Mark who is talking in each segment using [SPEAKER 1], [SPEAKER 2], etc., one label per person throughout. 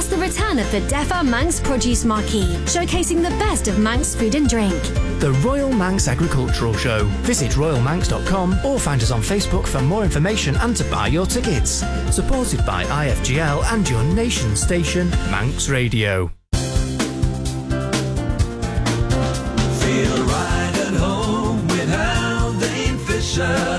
[SPEAKER 1] Plus the return of the DEFA Manx Produce Marquee, showcasing the best of Manx food and drink.
[SPEAKER 2] The Royal Manx Agricultural Show. Visit royalmanx.com or find us on Facebook for more information and to buy your tickets. Supported by IFGL and your nation station, Manx Radio.
[SPEAKER 3] Feel right at home with Haldane Fisher.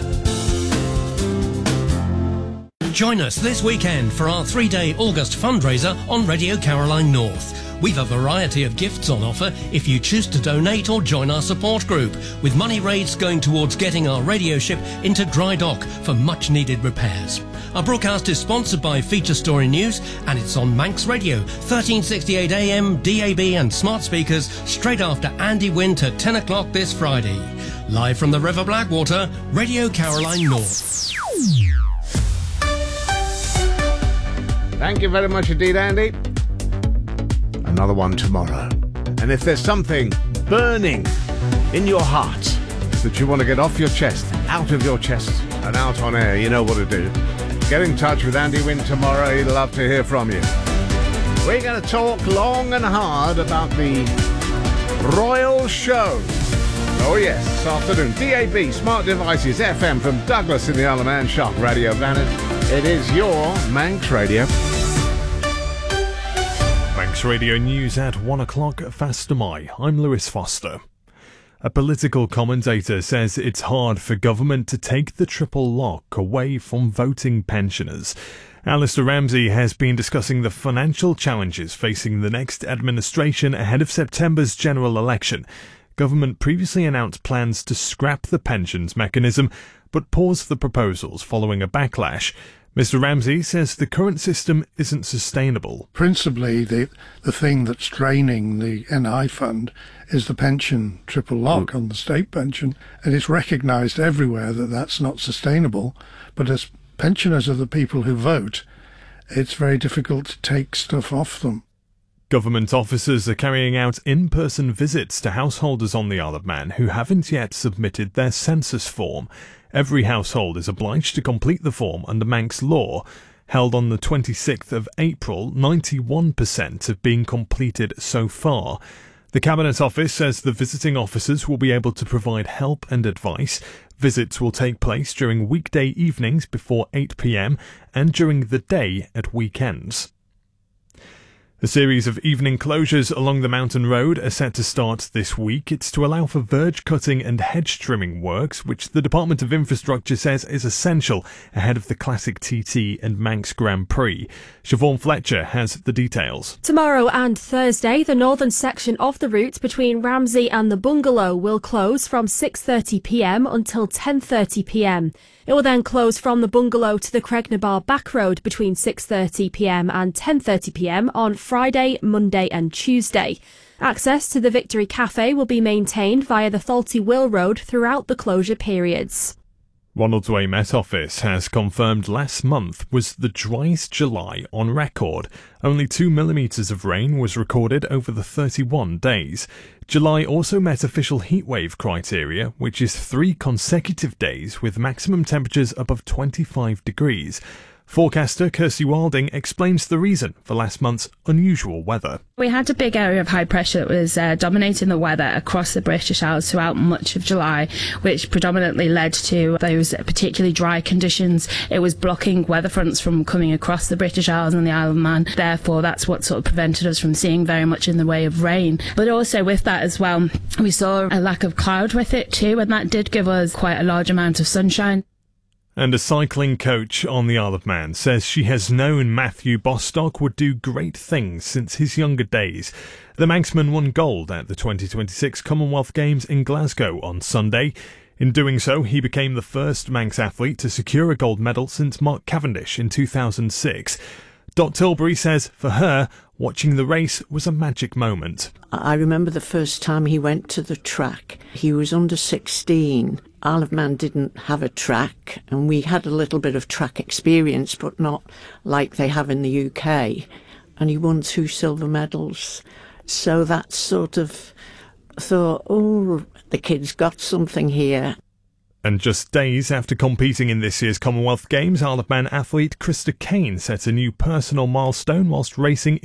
[SPEAKER 4] Join us this weekend for our 3-day August fundraiser on Radio Caroline North. We've a variety of gifts on offer if you choose to donate or join our support group, with money raised going towards getting our radio ship into dry dock for much needed repairs. Our broadcast is sponsored by Feature Story News, and it's on Manx Radio, 1368 AM, DAB and smart speakers, straight after Andy Wint at 10 o'clock this Friday. Live from the River Blackwater, Radio Caroline North.
[SPEAKER 5] Thank you very much indeed, Andy. Another one tomorrow. And if there's something burning in your heart that you want to get off your chest, out of your chest, and out on air, you know what to do. Get in touch with Andy Wint tomorrow. He'd love to hear from you. We're going to talk long and hard about the Royal Show. Oh yes, this afternoon. DAB, smart devices, FM from Douglas in the Isle of Man, Shark Radio Planet. It is your Manx Radio.
[SPEAKER 6] Manx Radio News at 1 o'clock, Fastamai. I'm Lewis Foster. A political commentator says it's hard for government to take the triple lock away from voting pensioners. Alistair Ramsey has been discussing the financial challenges facing the next administration ahead of September's general election. Government previously announced plans to scrap the pensions mechanism, but paused the proposals following a backlash. Mr. Ramsey says the current system isn't sustainable.
[SPEAKER 7] Principally, the thing that's draining the NI fund is the pension triple lock on the state pension, and it's recognised everywhere that that's not sustainable. But as pensioners are the people who vote, it's very difficult to take stuff off them.
[SPEAKER 6] Government officers are carrying out in-person visits to householders on the Isle of Man who haven't yet submitted their census form. Every household is obliged to complete the form under Manx law. Held on the 26th of April, 91% have been completed so far. The Cabinet Office says the visiting officers will be able to provide help and advice. Visits will take place during weekday evenings before 8 p.m. and during the day at weekends. A series of evening closures along the mountain road are set to start this week. It's to allow for verge cutting and hedge trimming works, which the Department of Infrastructure says is essential ahead of the Classic TT and Manx Grand Prix. Siobhan Fletcher has the details.
[SPEAKER 8] Tomorrow and Thursday, the northern section of the route between Ramsey and the Bungalow will close from 6:30 p.m. until 10:30 p.m. It will then close from the Bungalow to the Cregnabar Back Road between 6:30 p.m. and 10:30 p.m. on Friday, Monday and Tuesday. Access to the Victory Cafe will be maintained via the Thalty Will Road throughout the closure periods.
[SPEAKER 6] Ronald's Way Met Office has confirmed last month was the driest July on record. Only 2 millimetres of rain was recorded over the 31 days. July also met official heatwave criteria, which is 3 consecutive days with maximum temperatures above 25 degrees. Forecaster Kirsty Wilding explains the reason for last month's unusual weather.
[SPEAKER 9] We had a big area of high pressure that was dominating the weather across the British Isles throughout much of July, which predominantly led to those particularly dry conditions. It was blocking weather fronts from coming across the British Isles and the Isle of Man. Therefore, that's what sort of prevented us from seeing very much in the way of rain. But also with that as well, we saw a lack of cloud with it too, and that did give us quite a large amount of sunshine.
[SPEAKER 6] And a cycling coach on the Isle of Man says she has known Matthew Bostock would do great things since his younger days. The Manxman won gold at the 2026 Commonwealth Games in Glasgow on Sunday. In doing so, he became the first Manx athlete to secure a gold medal since Mark Cavendish in 2006. Dot Tilbury says, for her, watching the race was a magic moment.
[SPEAKER 10] I remember the first time he went to the track. He was under 16. Isle of Man didn't have a track, and we had a little bit of track experience, but not like they have in the UK. And he won 2 silver medals. So that sort of thought, oh, the kid's got something here.
[SPEAKER 6] And just days after competing in this year's Commonwealth Games, Isle of Man athlete Krista Kane set a new personal milestone whilst racing